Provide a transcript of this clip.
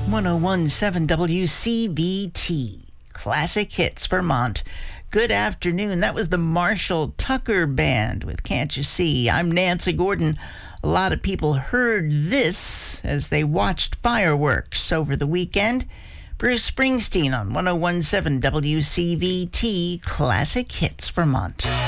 1017 WCVT, Classic Hits, Vermont. Good afternoon. That was the Marshall Tucker Band with Can't You See? I'm Nancy Gordon. A lot of people heard this as they watched fireworks over the weekend. Bruce Springsteen on 1017 WCVT, Classic Hits, Vermont.